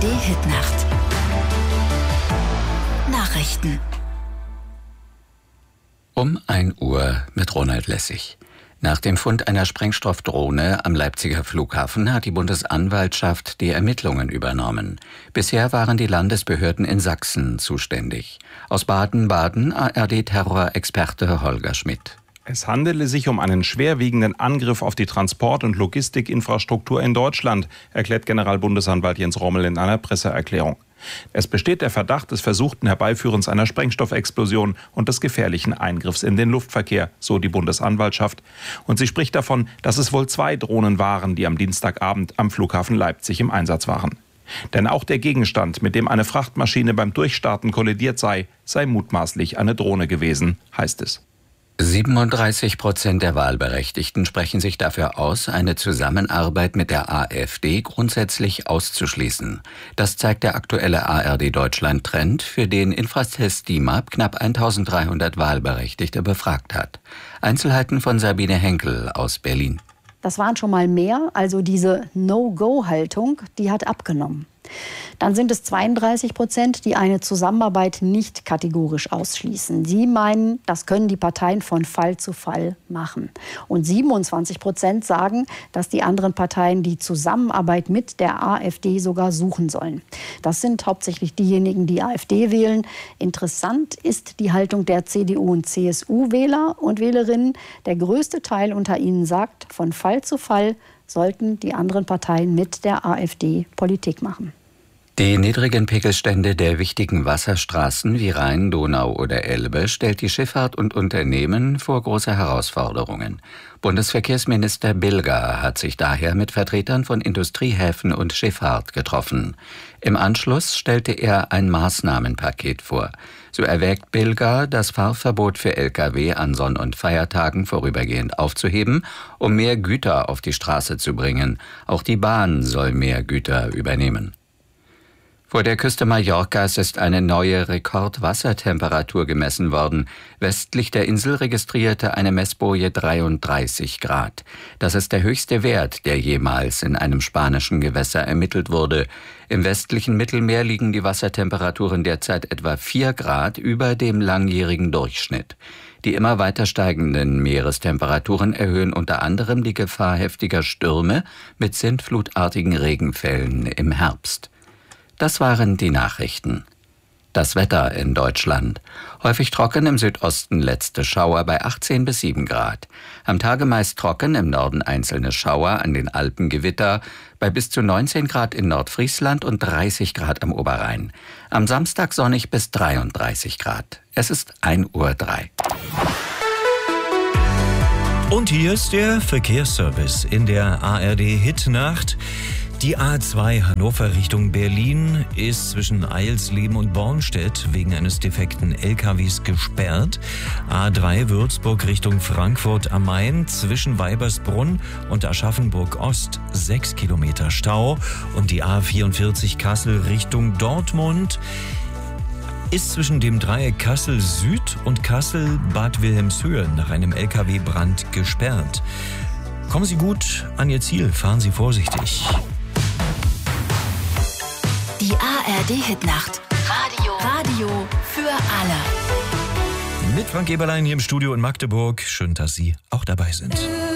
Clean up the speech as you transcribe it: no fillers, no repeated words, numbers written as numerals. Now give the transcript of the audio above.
ARD-Hitnacht. Nachrichten. Um 1 Uhr mit Ronald Lessig. Nach dem Fund einer Sprengstoffdrohne am Leipziger Flughafen hat die Bundesanwaltschaft die Ermittlungen übernommen. Bisher waren die Landesbehörden in Sachsen zuständig. Aus Baden-Baden ARD-Terrorexperte Holger Schmidt. Es handele sich um einen schwerwiegenden Angriff auf die Transport- und Logistikinfrastruktur in Deutschland, erklärt Generalbundesanwalt Jens Rommel in einer Presseerklärung. Es besteht der Verdacht des versuchten Herbeiführens einer Sprengstoffexplosion und des gefährlichen Eingriffs in den Luftverkehr, so die Bundesanwaltschaft. Und sie spricht davon, dass es wohl 2 Drohnen waren, die am Dienstagabend am Flughafen Leipzig im Einsatz waren. Denn auch der Gegenstand, mit dem eine Frachtmaschine beim Durchstarten kollidiert sei mutmaßlich eine Drohne gewesen, heißt es. 37% der Wahlberechtigten sprechen sich dafür aus, eine Zusammenarbeit mit der AfD grundsätzlich auszuschließen. Das zeigt der aktuelle ARD-Deutschland-Trend, für den Infratest DIMAP knapp 1300 Wahlberechtigte befragt hat. Einzelheiten von Sabine Henkel aus Berlin. Das waren schon mal mehr, also diese No-Go-Haltung, die hat abgenommen. Dann sind es 32%, die eine Zusammenarbeit nicht kategorisch ausschließen. Sie meinen, das können die Parteien von Fall zu Fall machen. Und 27% sagen, dass die anderen Parteien die Zusammenarbeit mit der AfD sogar suchen sollen. Das sind hauptsächlich diejenigen, die AfD wählen. Interessant ist die Haltung der CDU- und CSU-Wähler und Wählerinnen. Der größte Teil unter ihnen sagt, von Fall zu Fall sollten die anderen Parteien mit der AfD Politik machen. Die niedrigen Pegelstände der wichtigen Wasserstraßen wie Rhein, Donau oder Elbe stellt die Schifffahrt und Unternehmen vor große Herausforderungen. Bundesverkehrsminister Bilger hat sich daher mit Vertretern von Industriehäfen und Schifffahrt getroffen. Im Anschluss stellte er ein Maßnahmenpaket vor. So erwägt Bilger, das Fahrverbot für Lkw an Sonn- und Feiertagen vorübergehend aufzuheben, um mehr Güter auf die Straße zu bringen. Auch die Bahn soll mehr Güter übernehmen. Vor der Küste Mallorcas ist eine neue Rekordwassertemperatur gemessen worden. Westlich der Insel registrierte eine Messboje 33 Grad. Das ist der höchste Wert, der jemals in einem spanischen Gewässer ermittelt wurde. Im westlichen Mittelmeer liegen die Wassertemperaturen derzeit etwa 4 Grad über dem langjährigen Durchschnitt. Die immer weiter steigenden Meerestemperaturen erhöhen unter anderem die Gefahr heftiger Stürme mit sintflutartigen Regenfällen im Herbst. Das waren die Nachrichten. Das Wetter in Deutschland. Häufig trocken, im Südosten letzte Schauer bei 18 bis 7 Grad. Am Tage meist trocken, im Norden einzelne Schauer, an den Alpen Gewitter, bei bis zu 19 Grad in Nordfriesland und 30 Grad am Oberrhein. Am Samstag sonnig bis 33 Grad. Es ist 1:03 Uhr. Und hier ist der Verkehrsservice in der ARD-Hitnacht. Die A2 Hannover Richtung Berlin ist zwischen Eilsleben und Bornstedt wegen eines defekten LKWs gesperrt. A3 Würzburg Richtung Frankfurt am Main zwischen Weibersbrunn und Aschaffenburg Ost 6 Kilometer Stau. Und die A44 Kassel Richtung Dortmund ist zwischen dem Dreieck Kassel Süd und Kassel Bad Wilhelmshöhe nach einem LKW-Brand gesperrt. Kommen Sie gut an Ihr Ziel, fahren Sie vorsichtig. Die ARD-Hitnacht. Radio für alle. Mit Frank Eberlein hier im Studio in Magdeburg. Schön, dass Sie auch dabei sind.